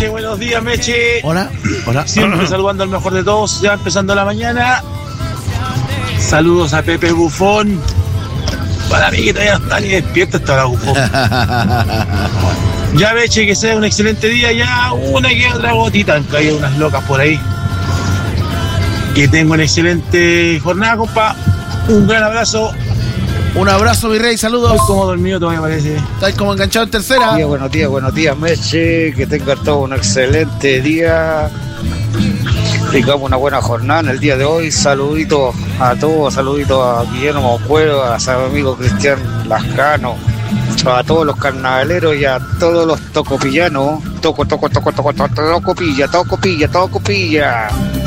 Meche, buenos días, Meche. Hola. Siempre saludando al mejor de todos, ya empezando la mañana. Saludos a Pepe Bufón. Para mí que todavía no está ni despierto hasta la Bufón. Ya, Meche, que sea un excelente día. Ya una que otra gotita, han caído unas locas por ahí. Que tenga una excelente jornada, compa. Un gran abrazo. Un abrazo, mi rey, saludos. Estoy como dormido todavía, parece. Estáis como enganchado en tercera. Buenos días, Meche. Que tenga todo un excelente día. Tengamos una buena jornada en el día de hoy. Saluditos a todos, saluditos a Guillermo Cuero, a su amigo Cristian Lascano, a todos los carnavaleros y a todos los tocopillanos. Tocopilla.